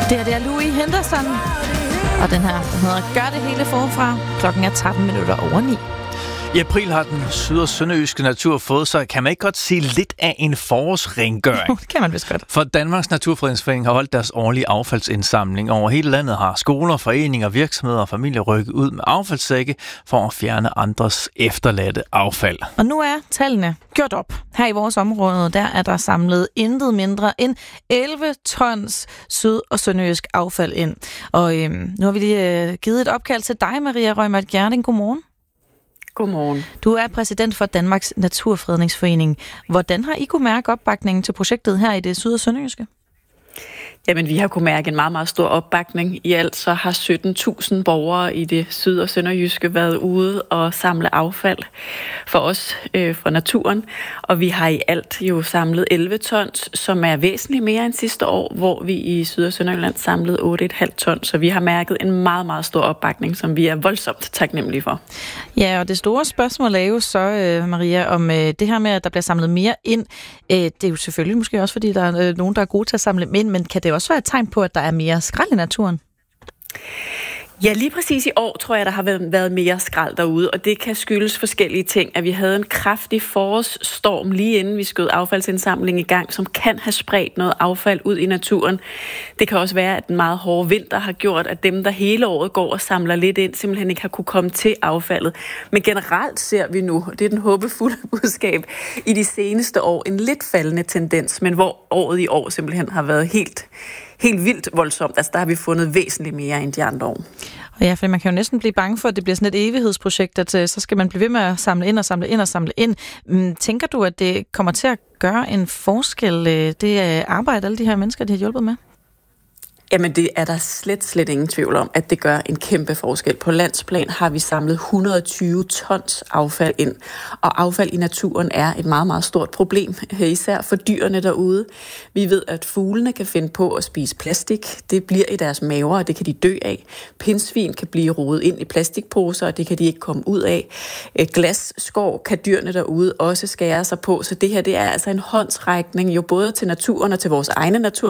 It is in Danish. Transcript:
Det er Louis Henderson, og den her hedder Gør det hele forfra. Klokken er 9:13. I april har den syd- og sønderjyske natur fået sig, kan man ikke godt sige, lidt af en forårsrengøring. Det kan man vist godt. For Danmarks Naturfredningsforening har holdt deres årlige affaldsindsamling. Over hele landet har skoler, foreninger, virksomheder og familier rykket ud med affaldssække for at fjerne andres efterladte affald. Og nu er tallene gjort op. Her i vores område, der er der samlet intet mindre end 11 tons syd- og sønderjysk affald ind. Og nu har vi lige givet et opkald til dig, Maria Rømert Gjerding. Godmorgen. Godmorgen. Du er præsident for Danmarks Naturfredningsforening. Hvordan har I kunne mærke opbakningen til projektet her i det syd- og sønderjyske? Jamen, vi har kunne mærke en meget, meget stor opbakning. I alt så har 17.000 borgere i det syd- og sønderjyske været ude og samle affald for os, for naturen. Og vi har i alt jo samlet 11 tons, som er væsentligt mere end sidste år, hvor vi i Syd- og Sønderjylland samlede 8,5 tons. Så vi har mærket en meget, meget stor opbakning, som vi er voldsomt taknemmelige for. Ja, og det store spørgsmål er jo så, Maria, om det her med, at der bliver samlet mere ind. Det er jo selvfølgelig måske også, fordi der er nogen, der er gode til at samle ind, men kan det også være et tegn på, at der er mere skrald i naturen? Ja, lige præcis i år tror jeg, der har været mere skrald derude, og det kan skyldes forskellige ting. At vi havde en kraftig forårsstorm lige inden vi skød affaldsindsamling i gang, som kan have spredt noget affald ud i naturen. Det kan også være, at den meget hårde vinter har gjort, at dem, der hele året går og samler lidt ind, simpelthen ikke har kunne komme til affaldet. Men generelt ser vi nu, det er den håbefulde budskab, i de seneste år en lidt faldende tendens, men hvor året i år simpelthen har været helt vildt voldsomt. Altså, der har vi fundet væsentligt mere end de andre år. Og ja, for man kan jo næsten blive bange for, at det bliver sådan et evighedsprojekt, at så skal man blive ved med at samle ind og samle ind og samle ind. Tænker du, at det kommer til at gøre en forskel, det arbejde, alle de her mennesker, de har hjulpet med? Jamen, det er der slet ingen tvivl om, at det gør en kæmpe forskel. På landsplan har vi samlet 120 tons affald ind, og affald i naturen er et meget, meget stort problem, især for dyrene derude. Vi ved, at fuglene kan finde på at spise plastik. Det bliver i deres maver, og det kan de dø af. Pindsvin kan blive rodet ind i plastikposer, og det kan de ikke komme ud af. Glasskår kan dyrene derude også skære sig på, så det her det er altså en håndsrækning jo både til naturen og til vores egne natur.